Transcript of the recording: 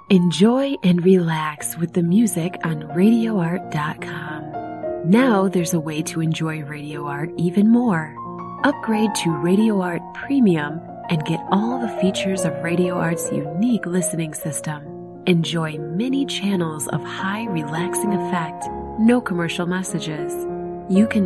Enjoy and relax with the music on RadioArt.com. Now there's a way to enjoy Radio Art even more. Upgrade to Radio Art Premium and get all the features of Radio Art's unique listening system. Enjoy many channels of high relaxing effect, no commercial messages. You can